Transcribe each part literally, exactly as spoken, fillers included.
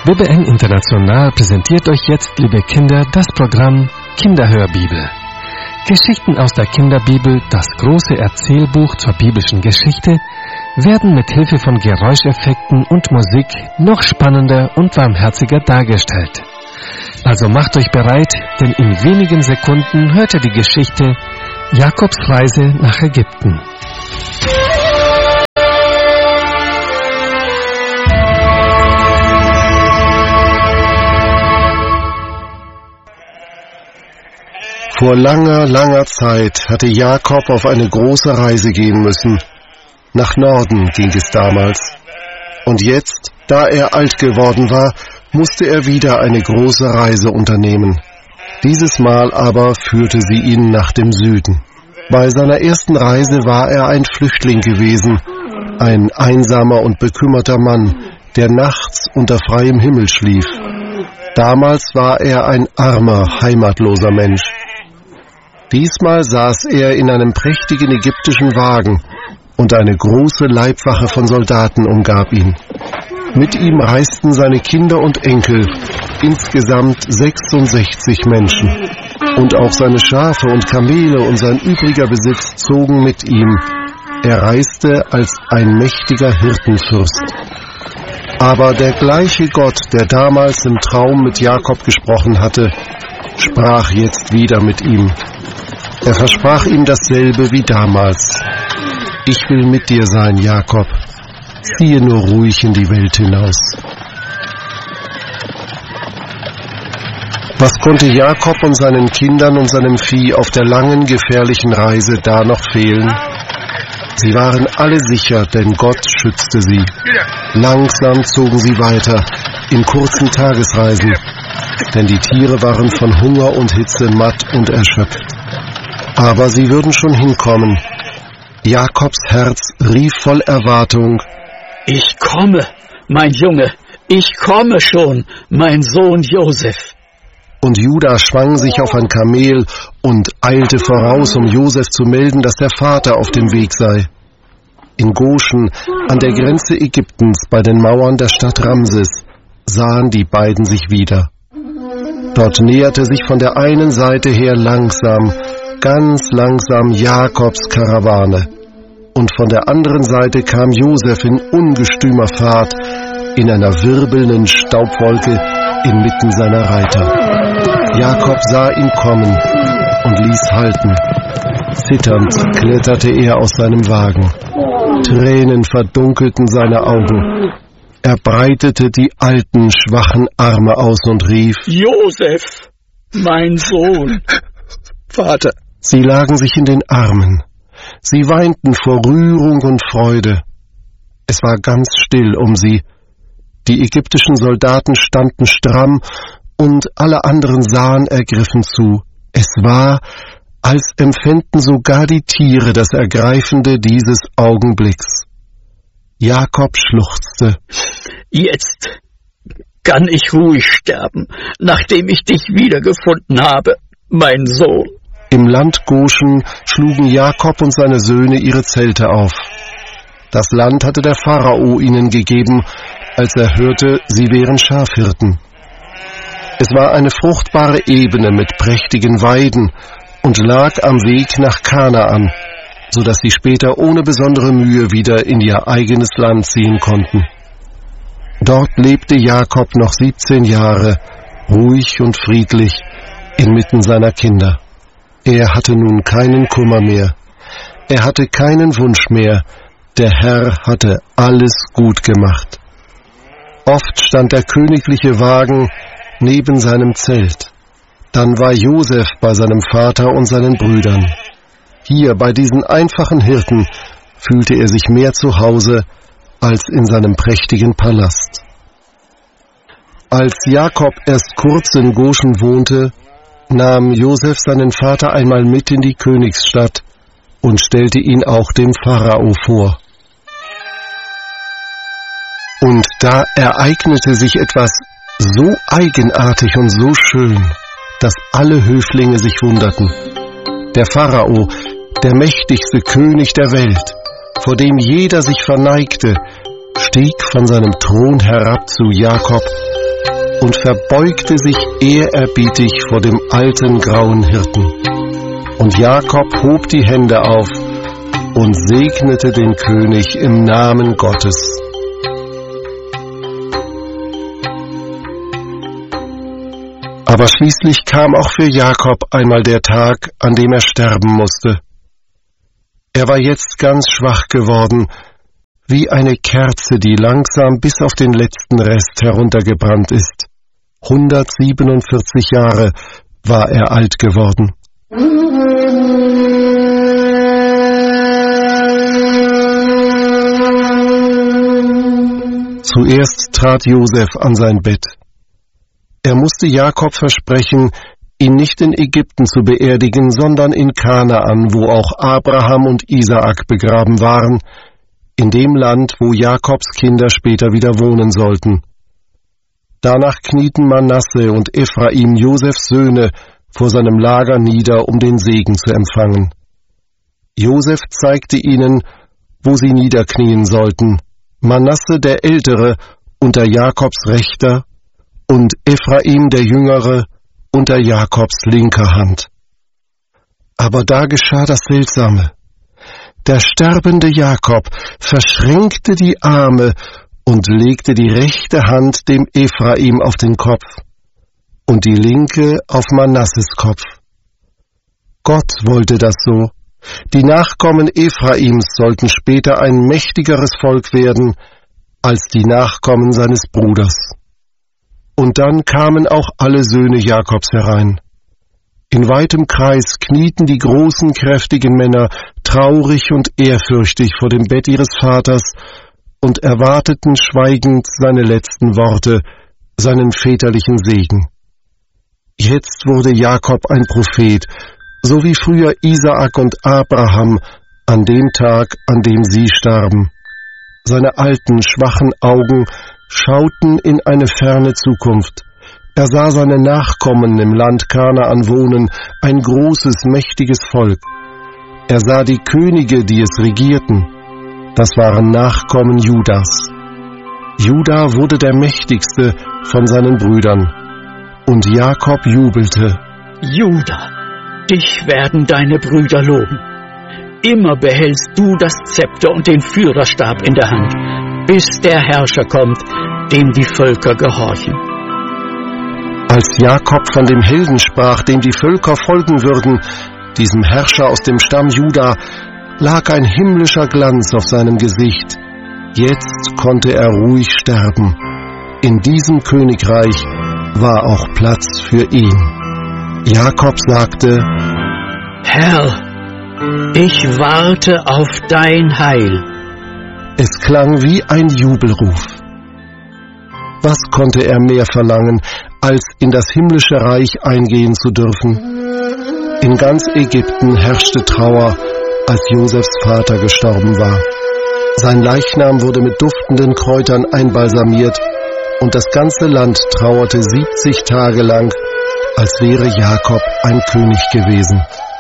W B N International präsentiert euch jetzt, liebe Kinder, das Programm Kinderhörbibel. Geschichten aus der Kinderbibel, das große Erzählbuch zur biblischen Geschichte, werden mit Hilfe von Geräuscheffekten und Musik noch spannender und warmherziger dargestellt. Also macht euch bereit, denn in wenigen Sekunden hört ihr die Geschichte Jakobs Reise nach Ägypten. Vor langer, langer Zeit hatte Jakob auf eine große Reise gehen müssen. Nach Norden ging es damals. Und jetzt, da er alt geworden war, musste er wieder eine große Reise unternehmen. Dieses Mal aber führte sie ihn nach dem Süden. Bei seiner ersten Reise war er ein Flüchtling gewesen, ein einsamer und bekümmerter Mann, der nachts unter freiem Himmel schlief. Damals war er ein armer, heimatloser Mensch. Diesmal saß er in einem prächtigen ägyptischen Wagen und eine große Leibwache von Soldaten umgab ihn. Mit ihm reisten seine Kinder und Enkel, insgesamt sechsundsechzig Menschen. Und auch seine Schafe und Kamele und sein übriger Besitz zogen mit ihm. Er reiste als ein mächtiger Hirtenfürst. Aber der gleiche Gott, der damals im Traum mit Jakob gesprochen hatte, sprach jetzt wieder mit ihm. Er versprach ihm dasselbe wie damals. Ich will mit dir sein, Jakob. Ziehe nur ruhig in die Welt hinaus. Was konnte Jakob und seinen Kindern und seinem Vieh auf der langen, gefährlichen Reise da noch fehlen? Sie waren alle sicher, denn Gott schützte sie. Langsam zogen sie weiter, in kurzen Tagesreisen, denn die Tiere waren von Hunger und Hitze matt und erschöpft. Aber sie würden schon hinkommen. Jakobs Herz rief voll Erwartung: Ich komme, mein Junge, ich komme schon, mein Sohn Josef. Und Judah schwang sich auf ein Kamel und eilte voraus, um Josef zu melden, dass der Vater auf dem Weg sei. In Goschen, an der Grenze Ägyptens, bei den Mauern der Stadt Ramses, sahen die beiden sich wieder. Dort näherte sich von der einen Seite her langsam, ganz langsam Jakobs Karawane. Und von der anderen Seite kam Josef in ungestümer Fahrt, in einer wirbelnden Staubwolke inmitten seiner Reiter. Jakob sah ihn kommen und ließ halten. Zitternd kletterte er aus seinem Wagen. Tränen verdunkelten seine Augen. Er breitete die alten, schwachen Arme aus und rief: Josef, mein Sohn. Vater. Sie lagen sich in den Armen. Sie weinten vor Rührung und Freude. Es war ganz still um sie. Die ägyptischen Soldaten standen stramm und alle anderen sahen ergriffen zu. Es war, als empfänden sogar die Tiere das Ergreifende dieses Augenblicks. Jakob schluchzte. Jetzt kann ich ruhig sterben, nachdem ich dich wiedergefunden habe, mein Sohn. Im Land Goschen schlugen Jakob und seine Söhne ihre Zelte auf. Das Land hatte der Pharao ihnen gegeben, als er hörte, sie wären Schafhirten. Es war eine fruchtbare Ebene mit prächtigen Weiden und lag am Weg nach Kanaan, so dass sie später ohne besondere Mühe wieder in ihr eigenes Land ziehen konnten. Dort lebte Jakob noch siebzehn Jahre, ruhig und friedlich, inmitten seiner Kinder. Er hatte nun keinen Kummer mehr. Er hatte keinen Wunsch mehr. Der Herr hatte alles gut gemacht. Oft stand der königliche Wagen neben seinem Zelt. Dann war Josef bei seinem Vater und seinen Brüdern. Hier, bei diesen einfachen Hirten, fühlte er sich mehr zu Hause als in seinem prächtigen Palast. Als Jakob erst kurz in Goschen wohnte, nahm Josef seinen Vater einmal mit in die Königsstadt und stellte ihn auch dem Pharao vor. Und da ereignete sich etwas so eigenartig und so schön, dass alle Höflinge sich wunderten. Der Pharao, der mächtigste König der Welt, vor dem jeder sich verneigte, stieg von seinem Thron herab zu Jakob und verbeugte sich ehrerbietig vor dem alten grauen Hirten. Und Jakob hob die Hände auf und segnete den König im Namen Gottes. Aber schließlich kam auch für Jakob einmal der Tag, an dem er sterben musste. Er war jetzt ganz schwach geworden, wie eine Kerze, die langsam bis auf den letzten Rest heruntergebrannt ist. hundertsiebenundvierzig Jahre war er alt geworden. Zuerst trat Josef an sein Bett. Er musste Jakob versprechen, ihn nicht in Ägypten zu beerdigen, sondern in Kanaan, wo auch Abraham und Isaak begraben waren, in dem Land, wo Jakobs Kinder später wieder wohnen sollten. Danach knieten Manasse und Ephraim, Josefs Söhne, vor seinem Lager nieder, um den Segen zu empfangen. Josef zeigte ihnen, wo sie niederknien sollten, Manasse der Ältere unter Jakobs rechter und Ephraim der Jüngere unter Jakobs linker Hand. Aber da geschah das Seltsame. Der sterbende Jakob verschränkte die Arme und legte die rechte Hand dem Ephraim auf den Kopf und die linke auf Manasses Kopf. Gott wollte das so. Die Nachkommen Ephraims sollten später ein mächtigeres Volk werden als die Nachkommen seines Bruders. Und dann kamen auch alle Söhne Jakobs herein. In weitem Kreis knieten die großen, kräftigen Männer traurig und ehrfürchtig vor dem Bett ihres Vaters und erwarteten schweigend seine letzten Worte, seinen väterlichen Segen. Jetzt wurde Jakob ein Prophet, so wie früher Isaak und Abraham an dem Tag, an dem sie starben. Seine alten, schwachen Augen schauten in eine ferne Zukunft. Er sah seine Nachkommen im Land Kanaan wohnen, ein großes, mächtiges Volk. Er sah die Könige, die es regierten. Das waren Nachkommen Judas. Juda wurde der mächtigste von seinen Brüdern. Und Jakob jubelte. Juda, dich werden deine Brüder loben. Immer behältst du das Zepter und den Führerstab in der Hand, bis der Herrscher kommt, dem die Völker gehorchen. Als Jakob von dem Helden sprach, dem die Völker folgen würden, diesem Herrscher aus dem Stamm Juda, lag ein himmlischer Glanz auf seinem Gesicht. Jetzt konnte er ruhig sterben. In diesem Königreich war auch Platz für ihn. Jakob sagte: Herr, ich warte auf dein Heil. Es klang wie ein Jubelruf. Was konnte er mehr verlangen, als in das himmlische Reich eingehen zu dürfen? In ganz Ägypten herrschte Trauer, als Josefs Vater gestorben war. Sein Leichnam wurde mit duftenden Kräutern einbalsamiert und das ganze Land trauerte siebzig Tage lang, als wäre Jakob ein König gewesen.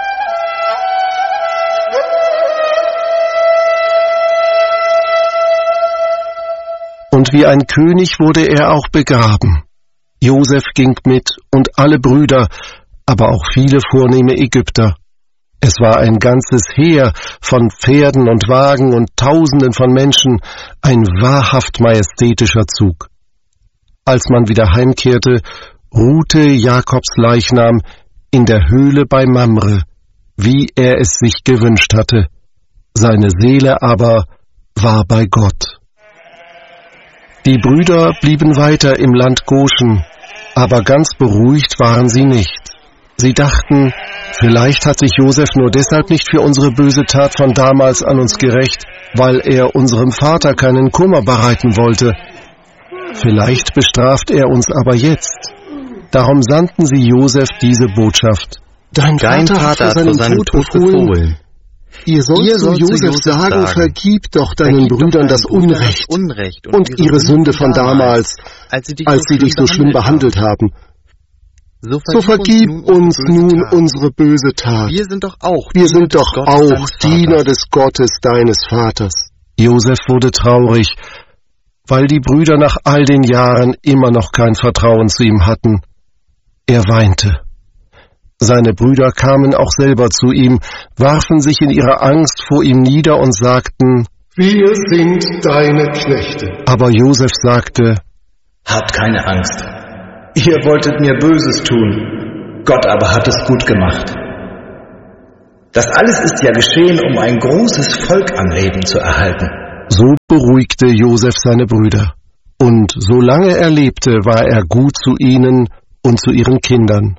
Und wie ein König wurde er auch begraben. Josef ging mit und alle Brüder, aber auch viele vornehme Ägypter. Es war ein ganzes Heer von Pferden und Wagen und Tausenden von Menschen, ein wahrhaft majestätischer Zug. Als man wieder heimkehrte, ruhte Jakobs Leichnam in der Höhle bei Mamre, wie er es sich gewünscht hatte. Seine Seele aber war bei Gott. Die Brüder blieben weiter im Land Goschen, aber ganz beruhigt waren sie nicht. Sie dachten, vielleicht hat sich Josef nur deshalb nicht für unsere böse Tat von damals an uns gerächt, weil er unserem Vater keinen Kummer bereiten wollte. Vielleicht bestraft er uns aber jetzt. Darum sandten sie Josef diese Botschaft. Dein Vater, Dein Vater hat vor seinem Tod befohlen. Ihr sollt Ihr zu Josef, Josef sagen, sagen, vergib doch deinen vergib Brüdern doch das Unrecht, Unrecht und, und ihre Sünde von damals, als sie dich, als so, sie dich so schlimm behandelt haben. haben. So vergib, so vergib uns nun unsere böse Tat. Wir sind doch auch, Wir sind doch auch Diener des Gottes deines Vaters. Josef wurde traurig, weil die Brüder nach all den Jahren immer noch kein Vertrauen zu ihm hatten. Er weinte. Seine Brüder kamen auch selber zu ihm, warfen sich in ihrer Angst vor ihm nieder und sagten: Wir sind deine Knechte. Aber Josef sagte: Habt keine Angst. Ihr wolltet mir Böses tun, Gott aber hat es gut gemacht. Das alles ist ja geschehen, um ein großes Volk am Leben zu erhalten. So beruhigte Josef seine Brüder. Und solange er lebte, war er gut zu ihnen und zu ihren Kindern.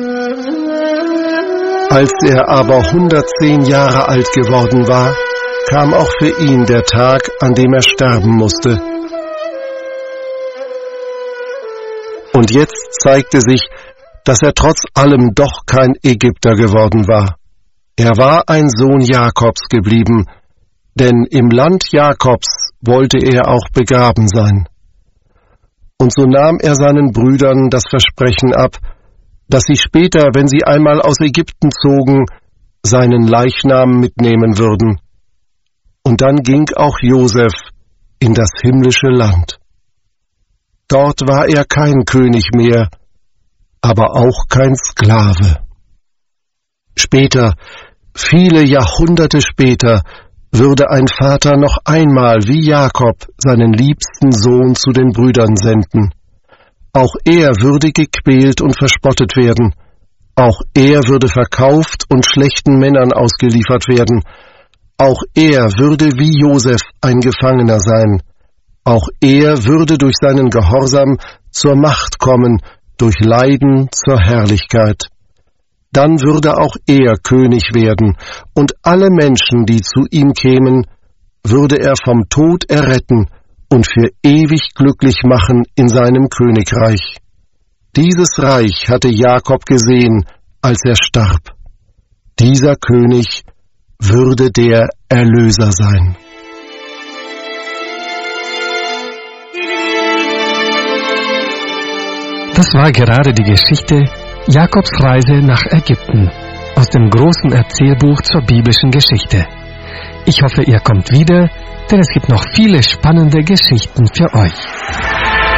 Als er aber hundertzehn Jahre alt geworden war, kam auch für ihn der Tag, an dem er sterben musste. Und jetzt zeigte sich, dass er trotz allem doch kein Ägypter geworden war. Er war ein Sohn Jakobs geblieben, denn im Land Jakobs wollte er auch begraben sein. Und so nahm er seinen Brüdern das Versprechen ab, dass sie später, wenn sie einmal aus Ägypten zogen, seinen Leichnam mitnehmen würden. Und dann ging auch Josef in das himmlische Land. Dort war er kein König mehr, aber auch kein Sklave. Später, viele Jahrhunderte später, würde ein Vater noch einmal wie Jakob seinen liebsten Sohn zu den Brüdern senden. Auch er würde gequält und verspottet werden. Auch er würde verkauft und schlechten Männern ausgeliefert werden. Auch er würde wie Josef ein Gefangener sein. Auch er würde durch seinen Gehorsam zur Macht kommen, durch Leiden zur Herrlichkeit. Dann würde auch er König werden, und alle Menschen, die zu ihm kämen, würde er vom Tod erretten und für ewig glücklich machen in seinem Königreich. Dieses Reich hatte Jakob gesehen, als er starb. Dieser König würde der Erlöser sein. Das war gerade die Geschichte Jakobs Reise nach Ägypten aus dem großen Erzählbuch zur biblischen Geschichte. Ich hoffe, ihr kommt wieder, denn es gibt noch viele spannende Geschichten für euch.